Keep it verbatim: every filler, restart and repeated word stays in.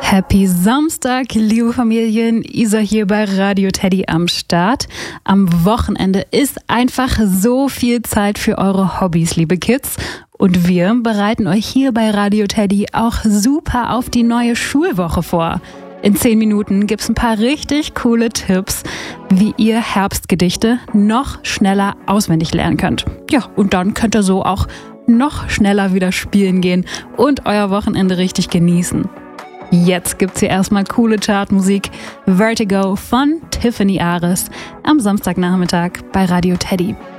Happy Samstag, liebe Familien. Isa hier bei Radio Teddy am Start. Am Wochenende ist einfach so viel Zeit für eure Hobbys, liebe Kids. Und wir bereiten euch hier bei Radio Teddy auch super auf die neue Schulwoche vor. In zehn Minuten gibt's ein paar richtig coole Tipps, wie ihr Herbstgedichte noch schneller auswendig lernen könnt. Ja, und dann könnt ihr so auch noch schneller wieder spielen gehen und euer Wochenende richtig genießen. Jetzt gibt's hier erstmal coole Chartmusik. Vertigo von Tiffany Ares am Samstagnachmittag bei Radio Teddy.